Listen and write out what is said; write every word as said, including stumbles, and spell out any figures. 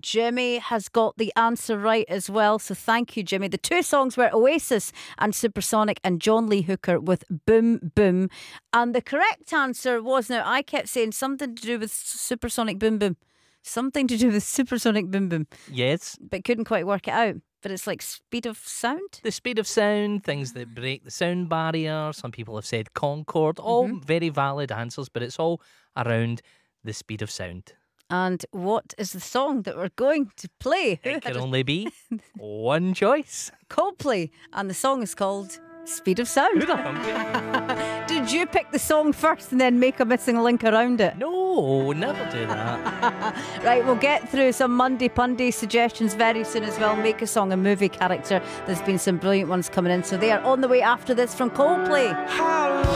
Jimmy has got the answer right as well, so thank you, Jimmy. The two songs were Oasis and Supersonic, and John Lee Hooker with Boom Boom. And the correct answer was, now I kept saying something to do with Supersonic Boom Boom. Something to do with Supersonic Boom Boom. Yes. But couldn't quite work it out. But it's like speed of sound? The speed of sound, things that break the sound barrier. Some people have said Concorde. All Mm-hmm. very valid answers, but it's all around the speed of sound. And what is the song that we're going to play? It can only be one choice. Coldplay. And the song is called Speed of Sound. Who'd have thunk it? Did you pick the song first and then make a missing link around it? No, never do that. Right, we'll get through some Monday Punday suggestions very soon as well. Make a song, a movie character. There's been some brilliant ones coming in, so they are on the way after this from Coldplay.